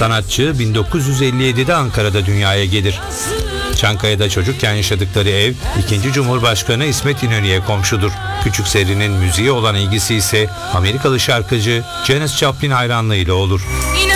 Sanatçı 1957'de Ankara'da dünyaya gelir. Çankaya'da çocukken yaşadıkları ev, 2. Cumhurbaşkanı İsmet İnönü'ye komşudur. Küçük Seri'nin müziğe olan ilgisi ise Amerikalı şarkıcı Janis Joplin hayranlığıyla olur.